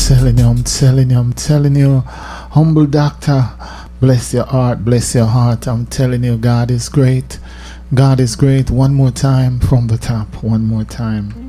I'm telling you. Humble doctor, bless your heart, bless your heart. I'm telling you, God is great. God is great. One more time from the top. One more time.